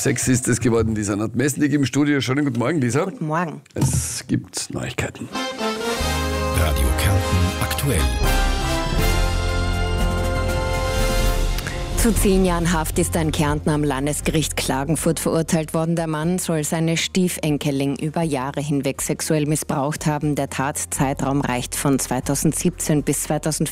6 ist es geworden. Lisa Nordmessnig im Studio. Schönen guten Morgen, Lisa. Guten Morgen. Es gibt Neuigkeiten. Radio Kärnten aktuell. Zu 10 Jahren Haft ist ein Kärntner am Landesgericht Klagenfurt verurteilt worden. Der Mann soll seine Stiefenkelin über Jahre hinweg sexuell missbraucht haben. Der Tatzeitraum reicht von 2017 bis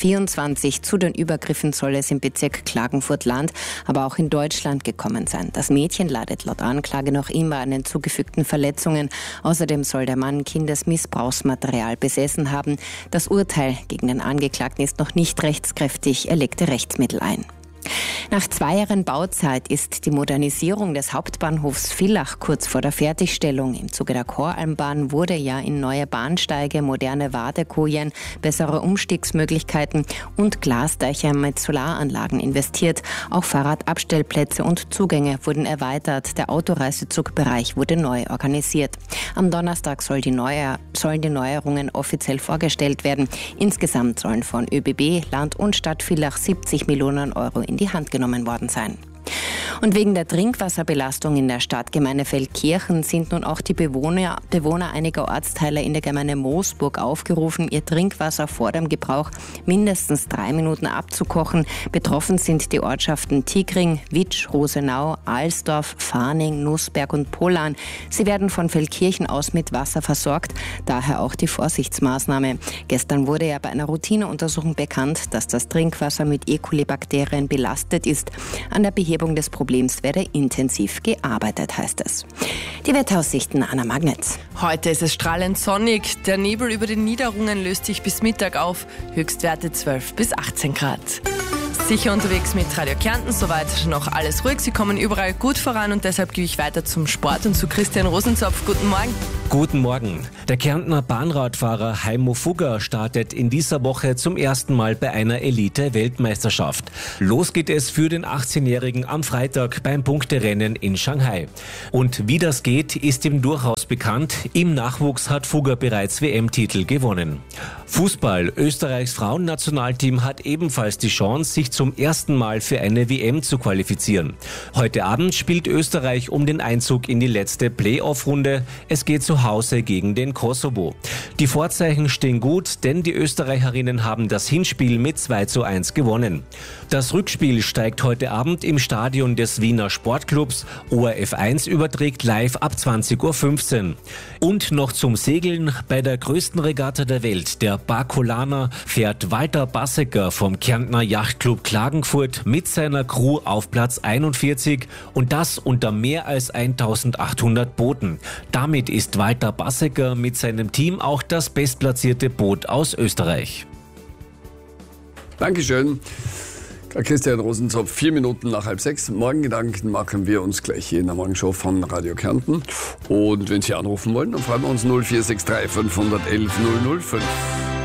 2024. Zu den Übergriffen soll es im Bezirk Klagenfurt-Land, aber auch in Deutschland gekommen sein. Das Mädchen leidet laut Anklage noch immer an den zugefügten Verletzungen. Außerdem soll der Mann Kindesmissbrauchsmaterial besessen haben. Das Urteil gegen den Angeklagten ist noch nicht rechtskräftig. Er legte Rechtsmittel ein. Nach 2 Jahren Bauzeit ist die Modernisierung des Hauptbahnhofs Villach kurz vor der Fertigstellung. Im Zuge der Koralmbahn wurde ja in neue Bahnsteige, moderne Wartekojen, bessere Umstiegsmöglichkeiten und Glasdächer mit Solaranlagen investiert. Auch Fahrradabstellplätze und Zugänge wurden erweitert. Der Autoreisezugbereich wurde neu organisiert. Am Donnerstag sollen die Neuerungen offiziell vorgestellt werden. Insgesamt sollen von ÖBB, Land und Stadt Villach 70 Millionen Euro in die Hand genommen worden sein. Und wegen der Trinkwasserbelastung in der Stadtgemeinde Feldkirchen sind nun auch die Bewohner einiger Ortsteile in der Gemeinde Moosburg aufgerufen, ihr Trinkwasser vor dem Gebrauch mindestens 3 Minuten abzukochen. Betroffen sind die Ortschaften Tigring, Witsch, Rosenau, Alsdorf, Farning, Nussberg und Polan. Sie werden von Feldkirchen aus mit Wasser versorgt, daher auch die Vorsichtsmaßnahme. Gestern wurde ja bei einer Routineuntersuchung bekannt, dass das Trinkwasser mit E. coli-Bakterien belastet ist. An der Behebung des Problems werde intensiv gearbeitet, heißt es. Die Wetteraussichten, Anna Magnetz. Heute ist es strahlend sonnig. Der Nebel über den Niederungen löst sich bis Mittag auf. Höchstwerte 12 bis 18 Grad. Sicher unterwegs mit Radio Kärnten, soweit noch alles ruhig. Sie kommen überall gut voran und deshalb gehe ich weiter zum Sport und zu Christian Rosenzopf. Guten Morgen. Guten Morgen. Der Kärntner Bahnradfahrer Heimo Fugger startet in dieser Woche zum ersten Mal bei einer Elite-Weltmeisterschaft. Los geht es für den 18-Jährigen am Freitag beim Punkterennen in Shanghai. Und wie das geht, ist ihm durchaus bekannt. Im Nachwuchs hat Fugger bereits WM-Titel gewonnen. Fußball. Österreichs Frauennationalteam hat ebenfalls die Chance, sich zum ersten Mal für eine WM zu qualifizieren. Heute Abend spielt Österreich um den Einzug in die letzte Playoff-Runde. Es geht zu Hause gegen den Kosovo. Die Vorzeichen stehen gut, denn die Österreicherinnen haben das Hinspiel mit 2:1 gewonnen. Das Rückspiel steigt heute Abend im Stadion des Wiener Sportclubs. ORF 1 überträgt live ab 20:15 Uhr. Und noch zum Segeln. Bei der größten Regatta der Welt, der Barcolana, fährt Walter Bassecker vom Kärntner Yachtclub Klagenfurt mit seiner Crew auf Platz 41 und das unter mehr als 1800 Booten. Damit ist Walter Bassecker mit seinem Team auch das bestplatzierte Boot aus Österreich. Dankeschön. Christian Rosenzopf, 4 Minuten nach 5:30. Morgen Gedanken machen wir uns gleich hier in der Morgenshow von Radio Kärnten. Und wenn Sie anrufen wollen, dann fragen wir uns 0463 511 005.